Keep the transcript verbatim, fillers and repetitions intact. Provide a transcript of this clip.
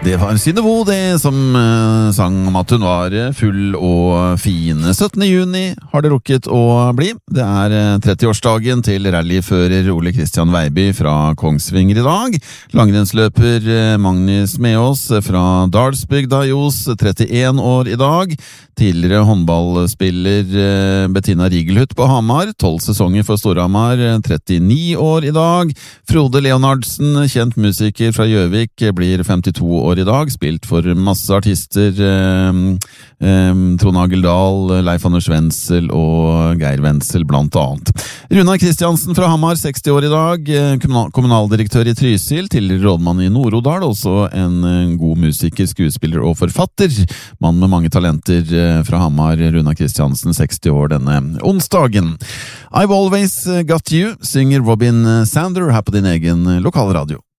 Det var Synnøve, det som uh, sang om at hun var full og fin. syttende juni har det rukket å bli. Det er uh, trettiårsdagen til rallyfører Ole Kristian Veiby fra Kongsvinger i dag. Langrennsløper uh, Magnus Meås fra Dalsbygda Jos, trettien år i dag. Tidligere håndballspiller uh, Bettina Rigelhut på Hamar, tolv sesonger for Storhamar, trettini år i dag. Frode Leonardsen, kjent musiker fra Gjøvik, blir femtito år i dag, spilt for masse artister, eh, eh, Trond Ageldal, Leif Anders Wenzel og Geir Wenzel blant annet. Runar Kristiansen fra Hamar, seksti år i dag, kommunal kommunaldirektør i Trysil, tidligere rådmann i Nord-Odal, også en, en god musiker, skuespiller og forfatter. Mann med mange talenter eh, fra Hamar, Runar Kristiansen, seksti år denne onsdagen. I've Always Got You, synger Robin Sander her på din egen lokalradio.